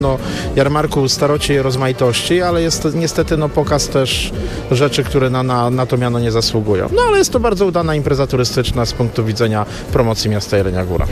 Jarmarku staroci i rozmaitości, ale jest to niestety pokaz też rzeczy, które na to miano nie zasługują. No ale jest to bardzo udana impreza turystyczna z punktu widzenia promocji miasta Jelenia Góra.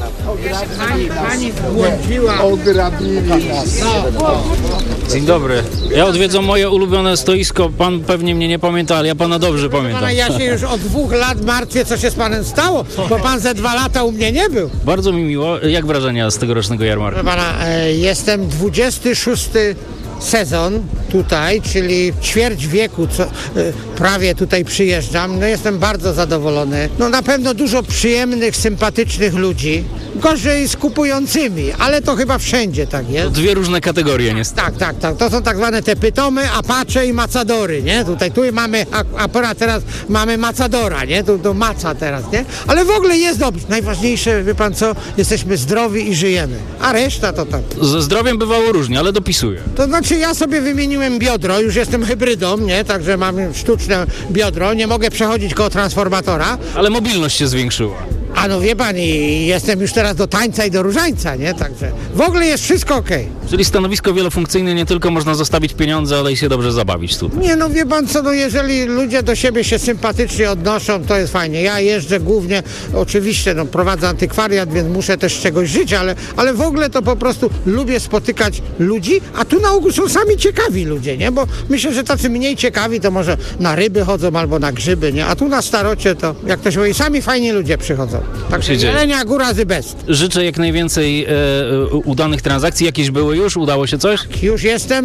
Pani błądziła. Ograbili nas. Dzień dobry. Ja odwiedzam moje ulubione stoisko. Pan pewnie mnie nie pamięta, ale ja pana dobrze pamiętam. Ja się już od 2 lat martwię, co się z panem stało, bo pan ze 2 lata u mnie nie był. Bardzo mi miło. Jak wrażenia z tegorocznego jarmarku? Proszę pana, jestem 26 sezon tutaj, czyli ćwierć wieku, prawie tutaj przyjeżdżam. No jestem bardzo zadowolony. No na pewno dużo przyjemnych, sympatycznych ludzi. Gorzej z kupującymi, ale to chyba wszędzie tak jest. Dwie różne kategorie, niestety. Tak. To są tak zwane te pytomy, apacze i macadory, nie? Tu mamy, teraz mamy macadora, nie? Tu maca teraz, nie? Ale w ogóle jest dobrze. Najważniejsze, wie pan co? Jesteśmy zdrowi i żyjemy. A reszta to tam. Ze zdrowiem bywało różnie, ale dopisuję. To znaczy ja sobie wymieniłem biodro, już jestem hybrydą, nie? Także mam sztuczne biodro, nie mogę przechodzić koło transformatora. Ale mobilność się zwiększyła. A no wie pan, i jestem już teraz do tańca i do różańca, nie? Także w ogóle jest wszystko okej. Czyli stanowisko wielofunkcyjne, nie tylko można zostawić pieniądze, ale i się dobrze zabawić tutaj. Nie, no wie pan co, no jeżeli ludzie do siebie się sympatycznie odnoszą, to jest fajnie. Ja jeżdżę głównie, oczywiście, prowadzę antykwariat, więc muszę też z czegoś żyć, ale w ogóle to po prostu lubię spotykać ludzi, a tu na ogół są sami ciekawi ludzie, nie? Bo myślę, że tacy mniej ciekawi to może na ryby chodzą albo na grzyby, nie? A tu na starocie to, jak to się mówi, sami fajni ludzie przychodzą. Także Jelenia Góra the best. Życzę jak najwięcej udanych transakcji. Jakieś były już? Udało się coś? Już jestem.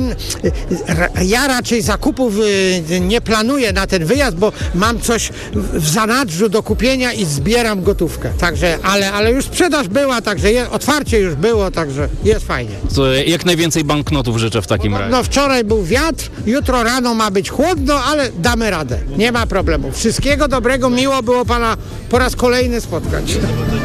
Ja raczej zakupów nie planuję na ten wyjazd, bo mam coś w zanadrzu do kupienia i zbieram gotówkę. Także, ale już sprzedaż była, także otwarcie już było, także jest fajnie. To jak najwięcej banknotów życzę w takim razie. No wczoraj był wiatr, jutro rano ma być chłodno, ale damy radę. Nie ma problemu. Wszystkiego dobrego, miło było pana po raz kolejny spotkać.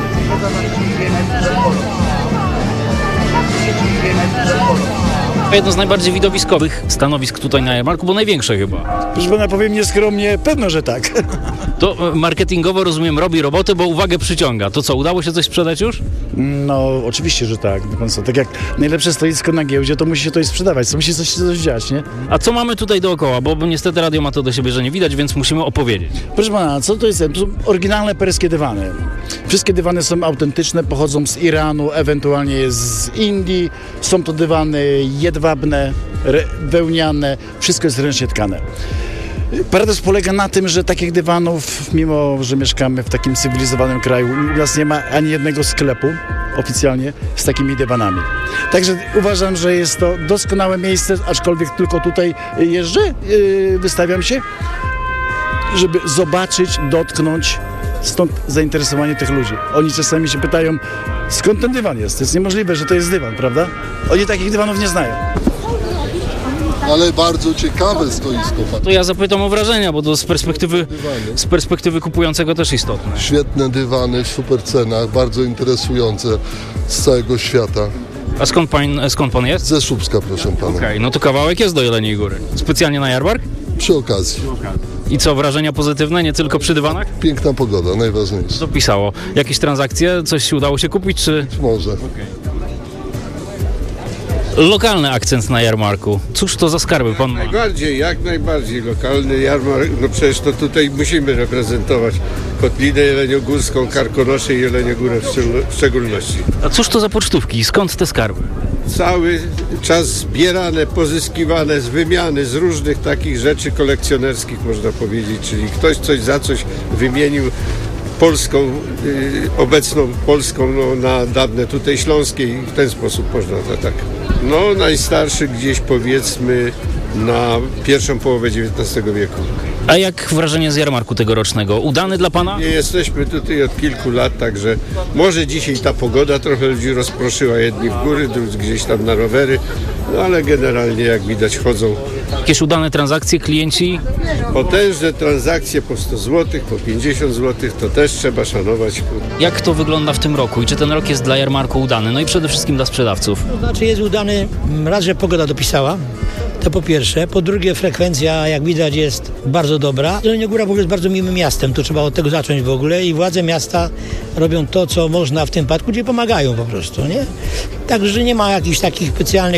Jedno z najbardziej widowiskowych stanowisk tutaj na jarmarku, bo największe chyba. Proszę pana, powiem nieskromnie, pewno, że tak. To marketingowo, rozumiem, robi robotę, bo uwagę przyciąga. To co, udało się coś sprzedać już? No, oczywiście, że tak. Wie pan co, tak jak najlepsze stoisko na giełdzie, to musi się coś sprzedawać, to musi coś dziać, nie? A co mamy tutaj dookoła? Bo niestety radio ma to do siebie, że nie widać, więc musimy opowiedzieć. Proszę pana, co to jest? To są oryginalne perskie dywany. Wszystkie dywany są autentyczne, pochodzą z Iranu, ewentualnie z Indii. Są to dywany jedwabne, wełniane, wszystko jest ręcznie tkane. Paradoks polega na tym, że takich dywanów, mimo że mieszkamy w takim cywilizowanym kraju, u nas nie ma ani jednego sklepu oficjalnie z takimi dywanami. Także uważam, że jest to doskonałe miejsce, aczkolwiek tylko tutaj jeżdżę, wystawiam się, żeby zobaczyć, dotknąć, stąd zainteresowanie tych ludzi. Oni czasami się pytają, skąd ten dywan jest? To jest niemożliwe, że to jest dywan, prawda? Oni takich dywanów nie znają. Ale bardzo ciekawe stoisko. To ja zapytam o wrażenia, bo to z perspektywy kupującego też istotne. Świetne dywany w super cenach, bardzo interesujące z całego świata. A skąd pan jest? Ze Słupska, proszę pana. Okej, no to kawałek jest do Jeleniej Góry. Specjalnie na jarmark? Przy okazji. I co, wrażenia pozytywne, nie tylko przy dywanach? Piękna pogoda, najważniejsze. Co pisało? Jakieś transakcje? Coś udało się kupić, czy... Może. Lokalny akcent na jarmarku. Cóż to za skarby pan ma? Jak najbardziej lokalny jarmark. No przecież to tutaj musimy reprezentować Kotlinę Jeleniogórską, Karkonosze i Jeleniogórę w szczególności. A cóż to za pocztówki? Skąd te skarby? Cały czas zbierane, pozyskiwane z wymiany, z różnych takich rzeczy kolekcjonerskich, można powiedzieć, czyli ktoś coś za coś wymienił polską, obecną polską na dawne tutaj śląskie i w ten sposób można to tak. No najstarszy gdzieś powiedzmy na pierwszą połowę XIX wieku. A jak wrażenie z jarmarku tegorocznego? Udany dla pana? Nie jesteśmy tutaj od kilku lat, także może dzisiaj ta pogoda trochę ludzi rozproszyła, jedni w góry, drudzy gdzieś tam na rowery, no ale generalnie jak widać chodzą. Jakieś udane transakcje, klienci? Potężne transakcje po 100 zł, po 50 zł, to też trzeba szanować. Jak to wygląda w tym roku i czy ten rok jest dla jarmarku udany? No i przede wszystkim dla sprzedawców. To znaczy jest udany, raz, że pogoda dopisała, To po pierwsze. Po drugie, frekwencja, jak widać, jest bardzo dobra. Zieloniogóra w ogóle jest bardzo miłym miastem, to trzeba od tego zacząć w ogóle i władze miasta robią to, co można w tym przypadku, gdzie pomagają po prostu, nie? Także nie ma jakichś takich specjalnych